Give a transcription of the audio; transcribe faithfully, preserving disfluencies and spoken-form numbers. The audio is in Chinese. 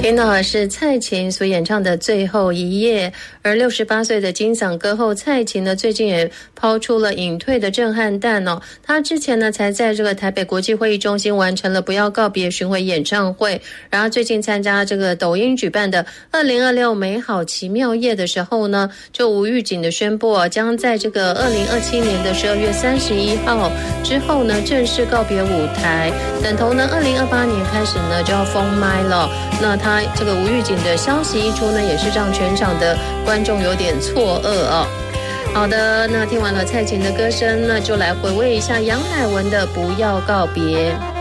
听到的是蔡琴所演唱的《最后一夜》，而六十八岁的金嗓歌后蔡琴呢，最近也抛出了隐退的震撼弹哦。她之前呢，才在这个台北国际会议中心完成了《不要告别》巡回演唱会，然后最近参加这个抖音举办的二零二六美好奇妙夜的时候呢，就无预警的宣布哦，将在这个二零二七年的十二月三十一号之后呢，正式告别舞台，等同呢二零二八年开始呢就要封麦了。那他这个无预警的消息一出呢，也是让全场的观众有点错愕哦。好的，那听完了蔡琴的歌声，那就来回味一下杨乃文的《不要告别》。